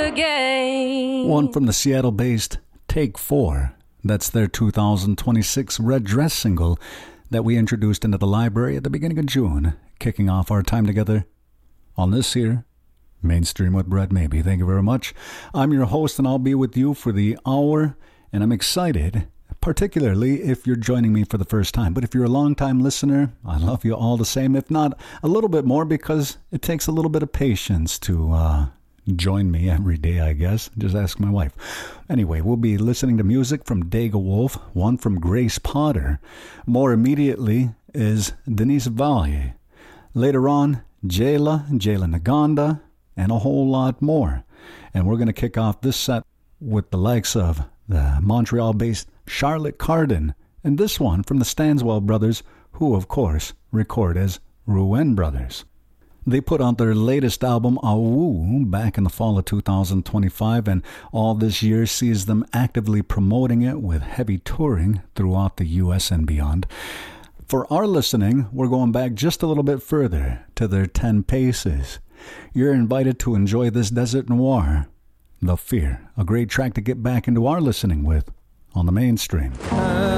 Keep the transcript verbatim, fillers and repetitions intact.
again. One from the Seattle-based Take Four. That's their two thousand twenty-six Red Dress single that we introduced into the library at the beginning of June, kicking off our time together on this here Mainstream with Brett Maybe. Thank you very much. I'm your host, and I'll be with you for the hour, and I'm excited, particularly if you're joining me for the first time. But if you're a long-time listener, I love you all the same, if not a little bit more, because it takes a little bit of patience to uh, join me every day, I guess. Just ask my wife. Anyway, we'll be listening to music from Dega Wolf, one from Grace Potter. More immediately is Denise Vallier. Later on, Jayla, Jayla Naganda, and a whole lot more. And we're going to kick off this set with the likes of the Montreal-based Charlotte Cardin, and this one from the Stanswell Brothers, who, of course, record as Rouen Brothers. They put out their latest album, Awoo, back in the fall of two thousand twenty-five, and all this year sees them actively promoting it with heavy touring throughout the U S and beyond. For our listening, we're going back just a little bit further to their Ten Paces. You're invited to enjoy this Desert Noir, The Fear, a great track to get back into our listening with on the Mainstream.